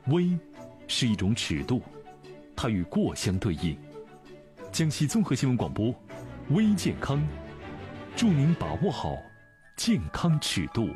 微是一种尺度，它与过相对应。江西综合新闻广播，微健康，祝您把握好健康尺度。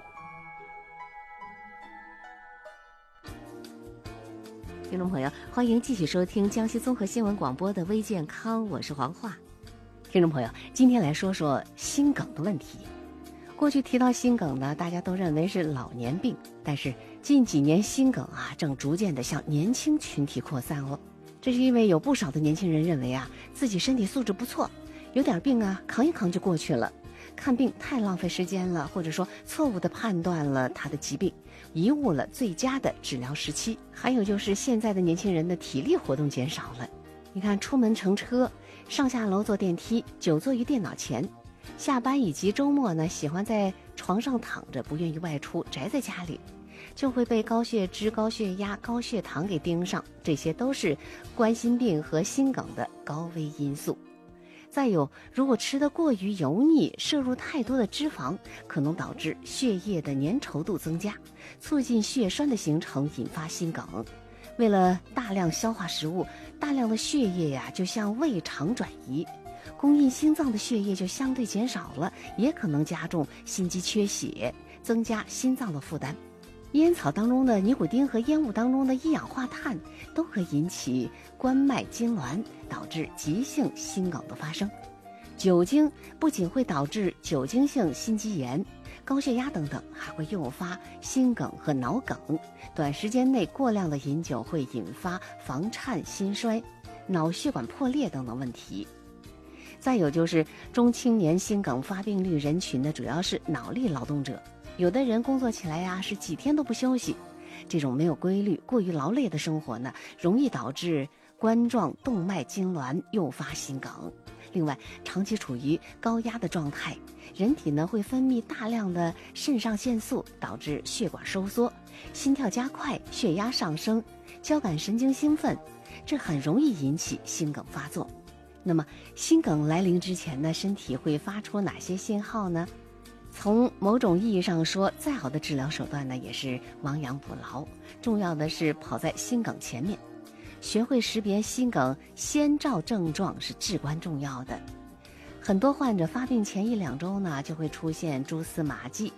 听众朋友，欢迎继续收听江西综合新闻广播的微健康，我是黄华。听众朋友，今天来说说心梗的问题。过去提到心梗呢，大家都认为是老年病，但是近几年心梗正逐渐的向年轻群体扩散哦。这是因为有不少的年轻人认为自己身体素质不错，有点病扛一扛就过去了，看病太浪费时间了，或者说错误的判断了他的疾病，贻误了最佳的治疗时期。还有就是现在的年轻人的体力活动减少了，你看出门乘车，上下楼坐电梯，久坐于电脑前，下班以及周末呢，喜欢在床上躺着，不愿意外出，宅在家里，就会被高血脂、高血压、高血糖给盯上，这些都是冠心病和心梗的高危因素。再有，如果吃得过于油腻，摄入太多的脂肪，可能导致血液的粘稠度增加，促进血栓的形成，引发心梗。为了大量消化食物，大量的血液就向胃肠转移，供应心脏的血液就相对减少了，也可能加重心肌缺血，增加心脏的负担。烟草当中的尼古丁和烟雾当中的一氧化碳都可以引起冠脉痉挛，导致急性心梗的发生。酒精不仅会导致酒精性心肌炎、高血压等等，还会诱发心梗和脑梗。短时间内过量的饮酒会引发房颤、心衰、脑血管破裂等等问题。再有就是中青年心梗发病率人群呢，主要是脑力劳动者，有的人工作起来是几天都不休息，这种没有规律、过于劳累的生活呢，容易导致冠状动脉痉挛，诱发心梗。另外，长期处于高压的状态，人体呢会分泌大量的肾上腺素，导致血管收缩、心跳加快、血压上升、交感神经兴奋，这很容易引起心梗发作。那么，心梗来临之前呢，身体会发出哪些信号呢？从某种意义上说，再好的治疗手段呢，也是亡羊补牢。重要的是跑在心梗前面，学会识别心梗先兆症状是至关重要的。很多患者发病前1-2周呢，就会出现蛛丝马迹，